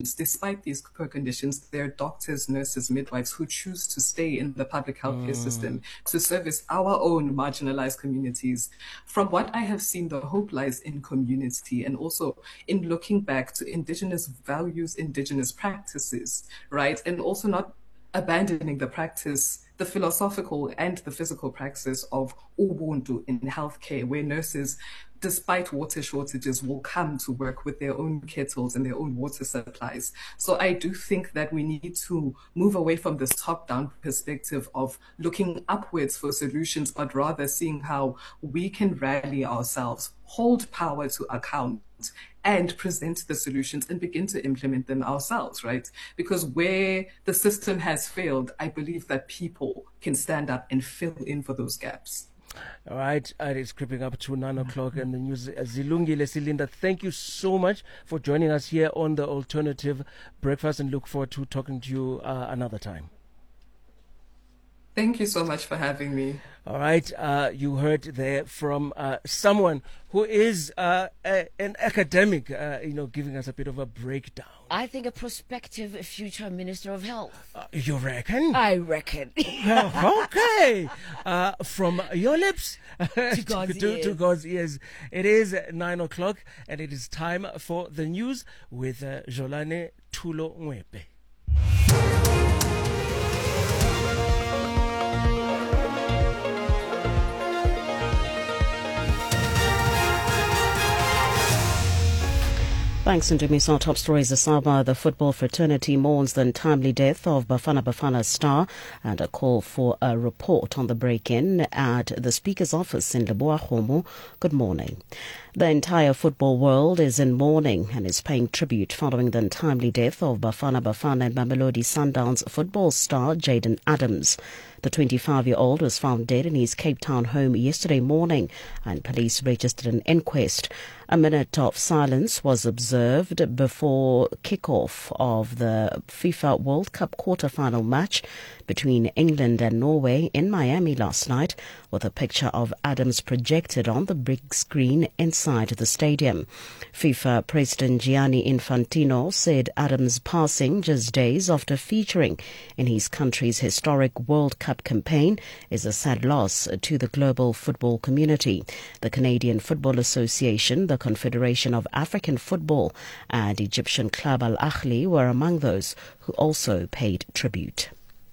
conditions. Despite these poor conditions, there are doctors, nurses, midwives who choose to stay in the public healthcare system to service our own marginalized communities. From what I have seen, the hope lies in community and also in looking back to indigenous values, indigenous practices, right? And also not abandoning the practice, the philosophical and the physical practice of ubuntu in healthcare, where nurses, despite water shortages, will come to work with their own kettles and their own water supplies. So I do think that we need to move away from this top-down perspective of looking upwards for solutions, but rather seeing how we can rally ourselves, hold power to account, and present the solutions and begin to implement them ourselves, right? Because where the system has failed, I believe that people can stand up and fill in for those gaps. All right, it's creeping up to 9 o'clock and the news. Zilungile Silinda, thank you so much for joining us here on the Alternative Breakfast, and look forward to talking to you another time. Thank you so much for having me. All right, you heard there from someone who is an academic, giving us a bit of a breakdown. I think a prospective future Minister of Health. You reckon? I reckon. Okay. From your lips to God's ears. To God's ears. It is 9 o'clock and it is time for the news with Jolane Tulo Mwepe. Thanks, Ndumi. Our top stories. Asaba, the football fraternity mourns the untimely death of Bafana Bafana's star and a call for a report on the break-in at the Speaker's office in Leboa-Kgomo. Good morning. The entire football world is in mourning and is paying tribute following the untimely death of Bafana Bafana and Mamelodi Sundowns football star Jayden Adams. The 25-year-old was found dead in his Cape Town home yesterday morning and police registered an inquest. A minute of silence was observed before kick-off of the FIFA World Cup quarter-final match between England and Norway in Miami last night, with a picture of Adams projected on the big screen inside the stadium. FIFA President Gianni Infantino said Adams' passing just days after featuring in his country's historic World Cup campaign is a sad loss to the global football community. The Canadian Football Association, the Confederation of African Football, and Egyptian club Al Ahly were among those who also paid tribute.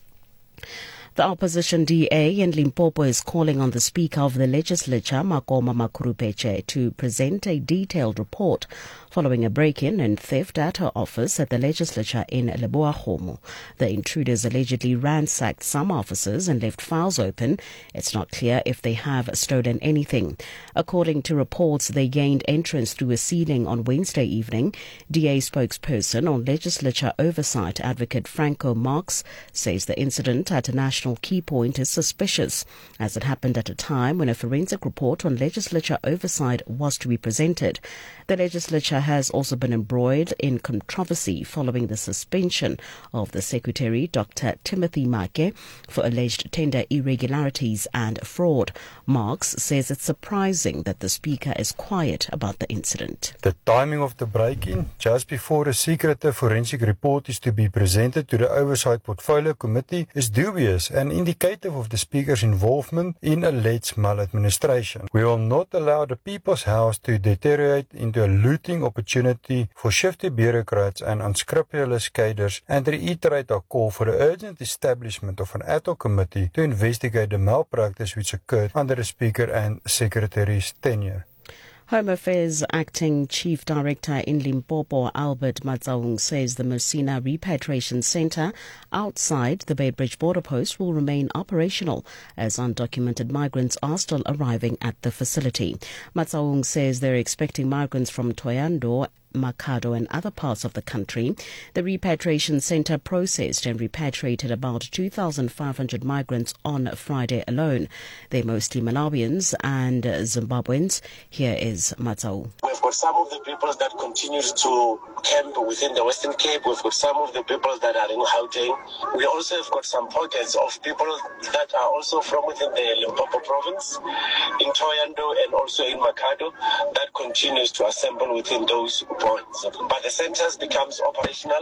The opposition DA in Limpopo is calling on the Speaker of the Legislature, Makoma Makurupeche, to present a detailed report following a break-in and theft at her office at the legislature in Leboa-Kgomo. The intruders allegedly ransacked some offices and left files open. It's not clear if they have stolen anything. According to reports, they gained entrance through a ceiling on Wednesday evening. DA spokesperson on legislature oversight, Advocate Franco Marx, says the incident at a national key point is suspicious, as it happened at a time when a forensic report on legislature oversight was to be presented. The legislature has also been embroiled in controversy following the suspension of the Secretary, Dr. Timothy Make, for alleged tender irregularities and fraud. Marx says it's surprising that the Speaker is quiet about the incident. The timing of the break-in, just before a secretive forensic report is to be presented to the Oversight Portfolio Committee, is dubious and indicative of the Speaker's involvement in alleged maladministration. We will not allow the People's House to deteriorate into a looting opportunity for shifty bureaucrats and unscrupulous cadres, and reiterate our call for the urgent establishment of an ad hoc committee to investigate the malpractice which occurred under the Speaker and Secretary's tenure. Home Affairs Acting Chief Director in Limpopo, Albert Matsaung, says the Mosina Repatriation Centre outside the Beitbridge border post will remain operational as undocumented migrants are still arriving at the facility. Matsaung says they're expecting migrants from Thohoyandou, Makhado and other parts of the country. The repatriation centre processed and repatriated about 2,500 migrants on Friday alone. They're mostly Malawians and Zimbabweans. Here is Matsau. We've got some of the people that continue to camp within the Western Cape. We've got some of the people that are in Gauteng. We also have got some pockets of people that are also from within the Limpopo province, in Thohoyandou and also in Makhado, that continues to assemble within those points. But the centers becomes operational